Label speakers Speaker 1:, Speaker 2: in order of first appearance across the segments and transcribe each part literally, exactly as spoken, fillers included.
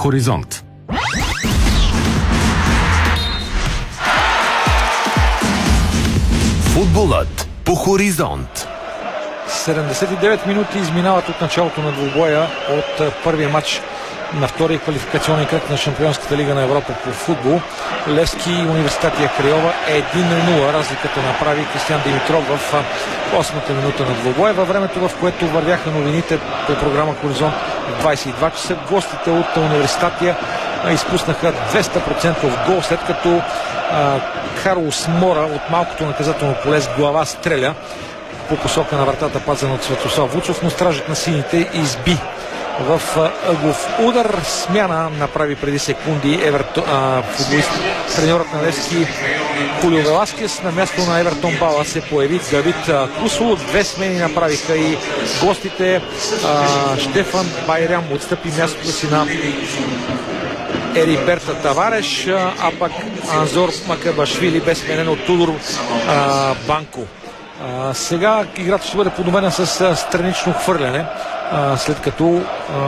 Speaker 1: Хоризонт. Футболът по Хоризонт.
Speaker 2: седемдесет и девет минути изминават от началото на двубоя от първия матч на втория квалификационен кръг на Шампионската лига на Европа по футбол. Левски и Университатия Крайова един на нула. Разликата направи Кристиан Димитров в осмата минута на двубоя. Във времето, в което вървяха новините по програма Хоризонт в двадесет и два часа, гостите от Университатия изпуснаха двеста процента гол, след като а, Карлос Мора от малкото наказателно поле с глава стреля по посока на вратата, пазена от Светослав Вуцов, но стражът на сините изби в ъглов удар. Смяна направи преди секунди Евертон, а, футболист, треньорът на Левски Хулио Веласкес. На място на Евертон Бала се появи Давид Кусо. Две смени направиха и гостите. а, Штефан Байрам отстъпи мястото си на Ериберта Тавареш, а пък Анзор Макабашвили бе сменен от Тудор а, Банко. А, сега играта ще бъде подобрена с а, странично хвърляне, а, след като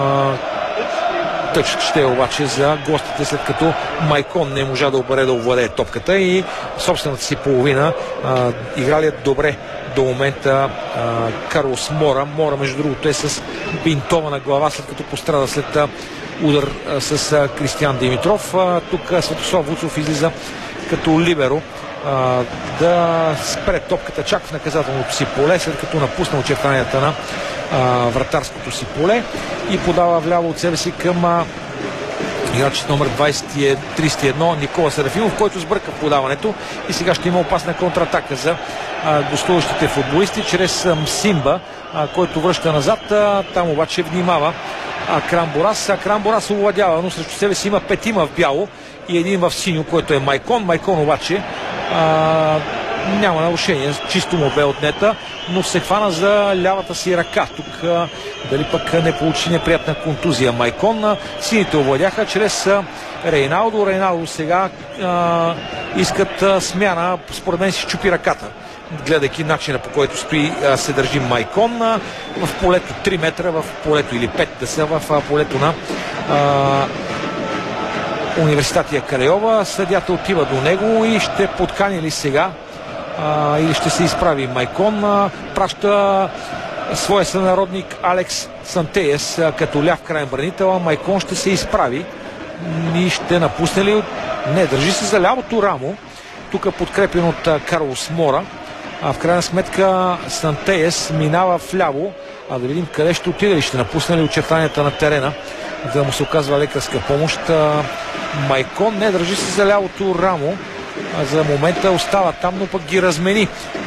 Speaker 2: тъчът ще е обаче за гостите, след като Майкон не можа да обере да овладее топката и собствената си половина а, игралият добре до момента а, Карлос Мора. Мора, между другото, е с бинтована глава, след като пострада след а, удар а, с а, Кристиан Димитров. А, тук а, Светослав Вуцов излиза като либеро а, да спре топката чак в наказателното си поле, след като напусна очертанията на а, вратарското си поле и подава вляво от себе си към а, играч номер двадесет, тридесет и едно Никола Серафимов, който сбърка в подаването и сега ще има опасна контратака за а, гостуващите футболисти чрез а, Мсимба, а, който връща назад. А, там обаче внимава Акрам Борас. Акрам Борас овладява, но срещу себе си има петима в бяло и един в синьо, който е Майкон. Майкон обаче а, няма нарушение, чисто му бе отнета, но се хвана за лявата си ръка. Тук а, дали пък не получи неприятна контузия Майкон. А, сините овладяха чрез а, Рейналдо. Рейналдо сега а, искат а, смяна. Според мен си чупи ръката, гледайки начина, по който стои, а, се държи Майкон. А, в полето три метра, в полето или пет да са в а, полето на а, Университатия Крайова. Съдята отива до него и ще подкани ли сега а, или ще се изправи Майкон. А, праща своя сънародник Алекс Сантеес а, като ляв крайен бранител. Майкон ще се изправи и ще напусне ли? Не, държи се за лявото рамо. Тук подкрепен от а, Карлос Мора. А в крайна сметка Сантеес минава вляво. А да видим къде ще отиде ли, ще напусне ли очертанията на терена, да му се оказва лекарска помощ. Майкон не, държи се за лявото рамо. За момента остава там, но пък ги размени.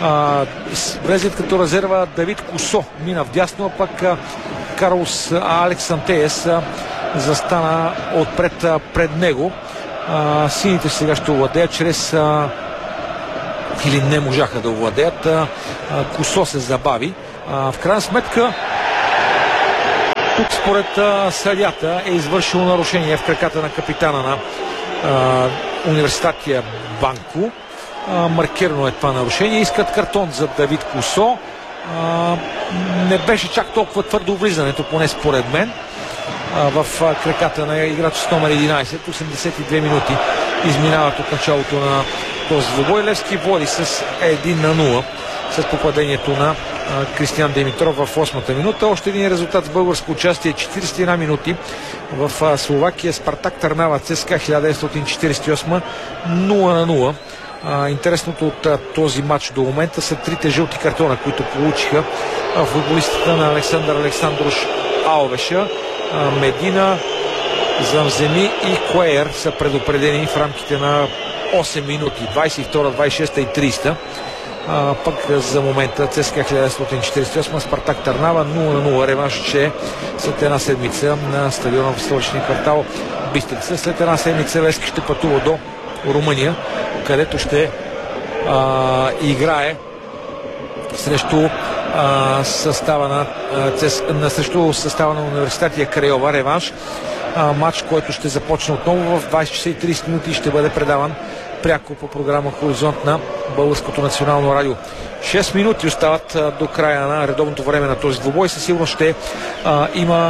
Speaker 2: Влезет като резерва Давид Кусо, мина вдясно, а пък а, Карлос а, Алекс Сантеес а, застана отпред а, пред него. А, сините сега ще овладеят чрез а, или не можаха да овладеят. А, а, Кусо се забави. А, в крайна сметка тук според а, съдята е извършило нарушение в краката на капитана на а, Университатия Банко. А, маркирано е това нарушение. Искат картон за Давид Кусо. А, не беше чак толкова твърдо влизането, поне според мен, а, в а, краката на играч с номер единадесет. осемдесет и две минути изминават от началото на този двубой. Левски води с един на нула след попадението на Кристиан Димитров в осмата минута. Още един резултат с българско участие. четиридесет и една минути в Словакия. Спартак Търнава ЦСКА хиляда деветстотин четиридесет и осма нула на нула. Интересното от а, този матч до момента са трите жълти картона, които получиха а, футболистите на Александър Александрош Алвеша. А, Медина, Замземи и Куейер са предупредени в рамките на осем минути. двадесет и втора, двадесет и шеста и тридесета. А, пък за момента ЦСКА хиляда деветстотин четиридесет и осма, Спартак Търнава нула на нула. Реванш ще е след една седмица на стадиона в столичния квартал Бистрица. След една седмица Левски ще пътува до Румъния, където ще а, играе срещу а, състава на, а, цес, на, срещу състава на Университатия Крайова. Реванш. А, матч, който ще започне отново в двадесет часа и тридесет минути и ще бъде предаван пряко по програма Хоризонт на Българското национално радио. шест минути остават а, до края на редовното време на този двубой. Със сигурност ще а, има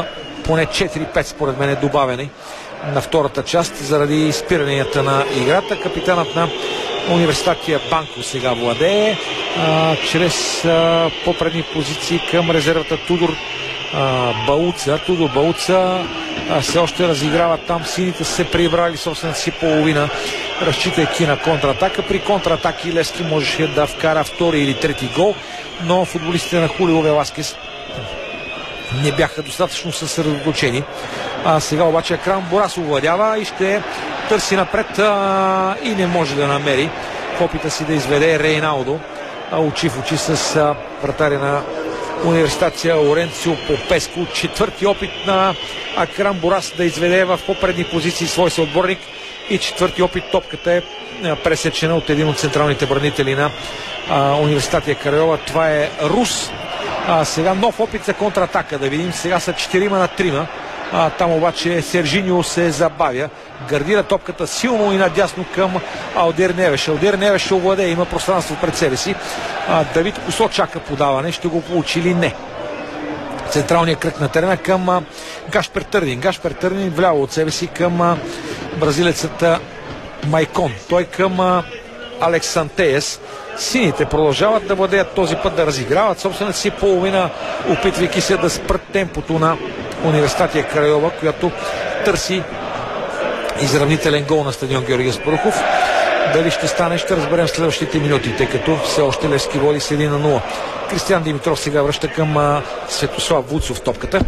Speaker 2: поне четири-пет според мен добавени на втората част заради спиранията на играта. Капитанът на Университатия Банко сега владее а, чрез а, по-предни позиции към резервата Тудор а, Бауца. Тудор Бауца а, все още разиграва там. Сините са се прибрали собствената си половина, разчитайки на контратака. При контратаки Левски можеше да вкара втори или трети гол, но футболистите на Хулио Веласкес не бяха достатъчно съсредоточени. А сега обаче Крам Борас овладява и ще търси напред а, и не може да намери в опита си да изведе Рейналдо а, очи в очи с а, вратаря на Университация Лоренцио Попеско. Четвърти опит на Акрам Борас да изведе в по-предни позиции свой съотборник и четвърти опит топката е пресечена от един от централните бранители на а, Университация Карайова. Това е Рус. А, сега нов опит за контратака, да видим. Сега са четирима на трима. А, там обаче Сержиньо се забавя. Гардира топката силно и надясно към Алдер Невеш. Алдер Невеш ще овладее, има пространство пред себе си. А, Давид Косо чака подаване. Ще го получи ли? Не. Централният кръг на терена към а, Гашпер Търнин. Гашпер Търнин вляво от себе си към а, бразилецът Майкон. Той към а, Алекс Сантеес. Сините продължават да владеят този път, да разиграват собствената си половина, опитвайки се да спрат темпото на Университатия Карайова, която търси изравнителен гол на стадион Георги Аспарухов. Дали ще стане, ще разберем следващите минути, тъй като все още Левски води с едно на нула. Кристиан Димитров сега връща към а, Светослав Вуцов топката.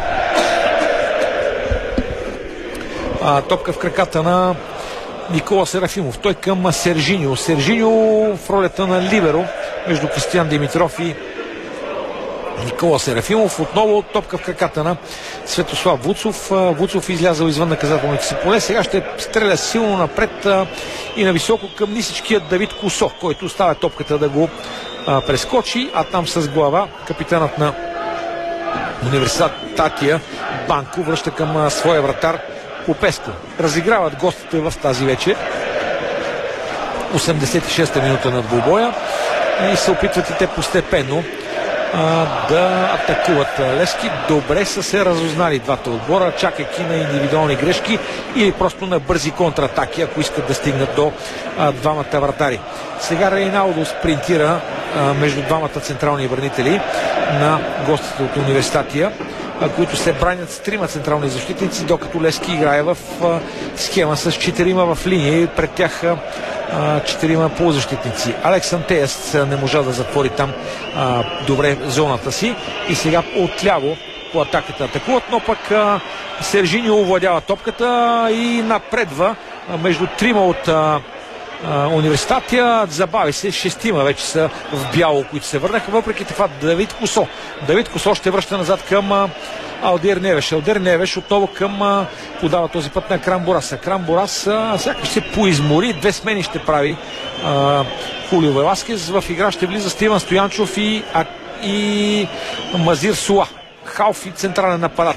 Speaker 2: А, топка в краката на Никола Серафимов. Той към Сержиньо. Сержиньо в ролята на либеро между Кристиан Димитров и Никола Серафимов. Отново топка в краката на Светослав Вуцов. Вуцов излязал извън наказателните си поле. Сега ще стреля силно напред и нависоко към нисичкият Давид Косо, който оставя топката да го а, прескочи, а там с глава капитанът на Университатия Банко връща към а, своя вратар Попеско. Разиграват гостите в тази вечер. осемдесет и шеста минута на двубоя и се опитват и те постепенно а, да атакуват Левски. Добре са се разузнали двата отбора, чакайки на индивидуални грешки или просто на бързи контратаки, ако искат да стигнат до а, двамата вратари. Сега Рейналдо спринтира а, между двамата централни бранители на гостите от Университатия, които се бранят с трима централни защитници, докато Левски играе в а, схема с четирима в линия и пред тях а, четирима полузащитници. Алекс Антеес не можа да затвори там а, добре зоната си и сега отляво по атаката атакуват, но пък а, Сержиньо овладява топката и напредва а, между трима от а, Университатия. Забави се, шестима вече са в бяло, които се върнаха. Въпреки това Давид Косо. Давид Косо ще връща назад към а, Алдер Невеш. Алдер Невеш отново към а, подава този път на Крам Борас. Крам Борас а, сякаш се поизмори. Две смени ще прави а, Хулио Веласкес. В игра ще влиза Стиван Стоянчов и, а, и Мазир Суа. Халф и централен нападател.